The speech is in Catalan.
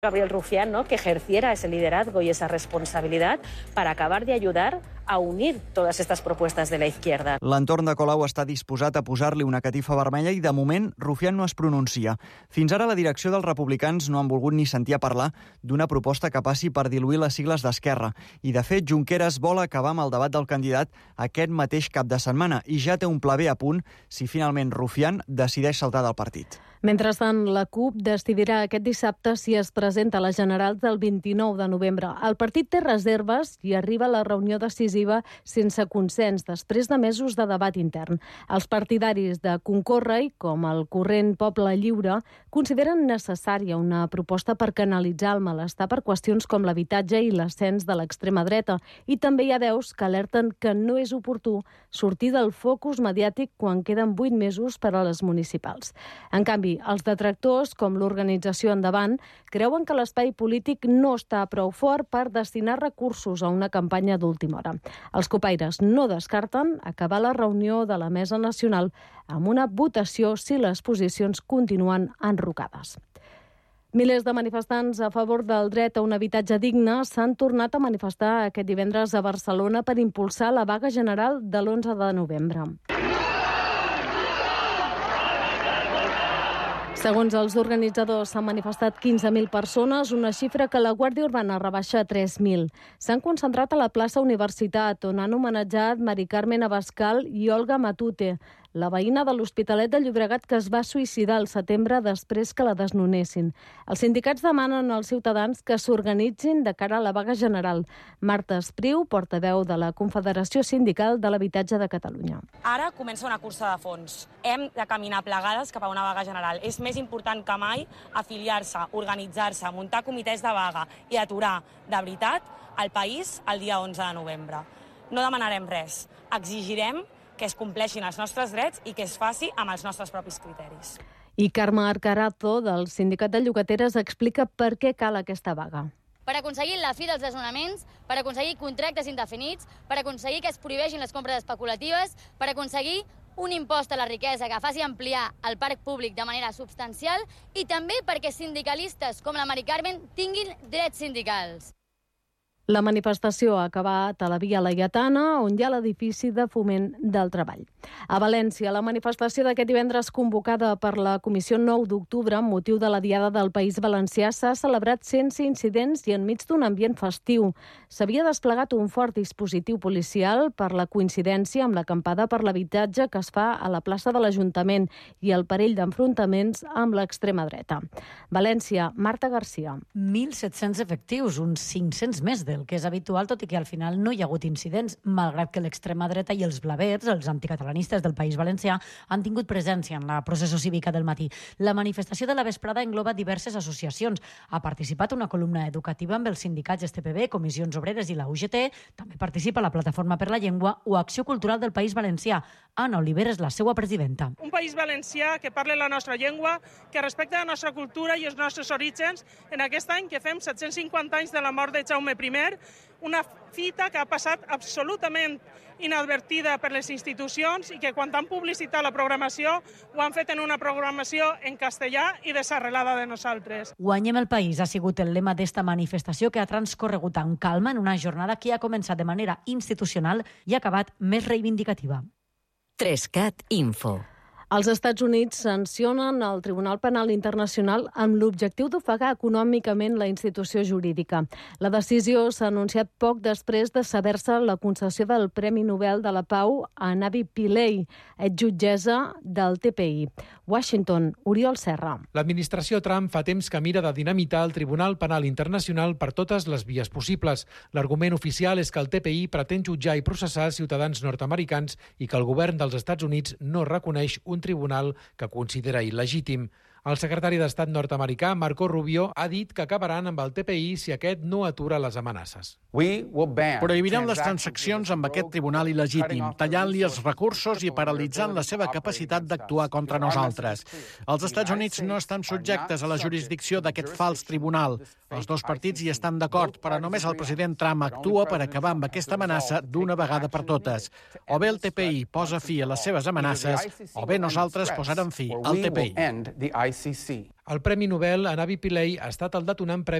Gabriel Rufián, ¿no?, que ejerciera ese liderazgo y esa responsabilidad para acabar de ayudar a unir todas estas propuestas de la izquierda. L'entorn de Colau està disposat a posar-li una catifa vermella i, de moment, Rufián no es pronuncia. Fins ara, la direcció dels republicans no han volgut ni sentir a parlar d'una proposta que passi per diluir les sigles d'Esquerra. I, de fet, Junqueras vol acabar amb el debat del candidat aquest mateix cap de setmana i ja té un pla B a punt si finalment Rufián decideix saltar del partit. Mentrestant, la CUP decidirà aquest dissabte si es presenta a les generals del 29 de novembre. El partit té reserves i arriba a la reunió decisiva sense consens, després de mesos de debat intern. Els partidaris de concórrer, com el corrent Poble Lliure, consideren necessària una proposta per canalitzar el malestar per qüestions com l'habitatge i l'ascens de l'extrema dreta. I també hi ha veus que alerten que no és oportú sortir del focus mediàtic quan queden 8 mesos per a les municipals. En canvi, els detractors, com l'organització Endavant, creuen que l'espai polític no està prou fort per destinar recursos a una campanya d'última hora. Els copaires no descarten acabar la reunió de la Mesa Nacional amb una votació si les posicions continuen enrocades. Milers de manifestants a favor del dret a un habitatge digne s'han tornat a manifestar aquest divendres a Barcelona per impulsar la vaga general de l'11 de novembre. Segons els organitzadors, s'han manifestat 15.000 persones, una xifra que la Guàrdia Urbana rebaixa a 3.000. S'han concentrat a la plaça Universitat, on han homenatjat Mari Carmen Abascal i Olga Matute, la veïna de l'Hospitalet de Llobregat que es va suïcidar al setembre després que la desnonessin. Els sindicats demanen als ciutadans que s'organitzin de cara a la vaga general. Marta Espriu, portaveu de la Confederació Sindical de l'Habitatge de Catalunya. Ara comença una cursa de fons. Hem de caminar plegades cap a una vaga general. És més important que mai afiliar-se, organitzar-se, muntar comitès de vaga i aturar, de veritat, el país el dia 11 de novembre. No demanarem res. Exigirem que es compleixin els nostres drets i que es faci amb els nostres propis criteris. I Carme Arcarazo, del Sindicat de Llogateres, explica per què cal aquesta vaga. Per aconseguir la fi dels desnonaments, per aconseguir contractes indefinits, per aconseguir que es prohibeixin les compres especulatives, per aconseguir un impost a la riquesa que faci ampliar el parc públic de manera substancial i també perquè sindicalistes com la Mari Carmen tinguin drets sindicals. La manifestació ha acabat a la Via Laietana, on hi ha l'edifici de Foment del Treball. A València, la manifestació d'aquest divendres convocada per la Comissió 9 d'octubre amb motiu de la Diada del País Valencià s'ha celebrat sense incidents i enmig d'un ambient festiu. S'havia desplegat un fort dispositiu policial per la coincidència amb l'acampada per l'habitatge que es fa a la plaça de l'Ajuntament i el perill d'enfrontaments amb l'extrema dreta. València, Marta Garcia. 1.700 efectius, uns 500 més del que és habitual, tot i que al final no hi ha hagut incidents, malgrat que l'extrema dreta i els blavers, els anticatalanistes del País Valencià, han tingut presència en la processó cívica del matí. La manifestació de la vesprada engloba diverses associacions. Ha participat una columna educativa amb els sindicats STPB, Comissions Obreres i la UGT. També participa la Plataforma per la Llengua o Acció Cultural del País Valencià. Anna Oliver és la seva presidenta. Un país valencià que parla la nostra llengua, que respecta la nostra cultura i els nostres orígens, en aquest any que fem 750 anys de la mort de Jaume I, una fita que ha passat absolutament inadvertida per les institucions i que quan han publicitat la programació ho han fet en una programació en castellà i desarrelada de nosaltres. Guanyem el país ha sigut el lema d'esta manifestació que ha transcorregut amb calma en una jornada que ha començat de manera institucional i ha acabat més reivindicativa. 3CAT Info. Els Estats Units sancionen el Tribunal Penal Internacional amb l'objectiu d'ofegar econòmicament la institució jurídica. La decisió s'ha anunciat poc després de saber-se la concessió del Premi Nobel de la Pau a Navi Pillay, jutgessa del TPI. Washington, Oriol Serra. L'administració Trump fa temps que mira de dinamitar el Tribunal Penal Internacional per totes les vies possibles. L'argument oficial és que el TPI pretén jutjar i processar ciutadans nord-americans i que el govern dels Estats Units no reconeix un tribunal que considera il·legítim. El secretari d'Estat nord-americà, Marco Rubio, ha dit que acabaran amb el TPI si aquest no atura les amenaces. Prohibirem les transaccions amb aquest tribunal il·legítim, tallant-li els recursos i paralitzant la seva capacitat d'actuar contra nosaltres. Els Estats Units no estan subjectes a la jurisdicció d'aquest fals tribunal. Els dos partits hi estan d'acord, però només el president Trump actua per acabar amb aquesta amenaça d'una vegada per totes. O bé el TPI posa fi a les seves amenaces, o bé nosaltres posarem fi al TPI. El Premi Nobel a Navi Pillay ha estat el detonant previ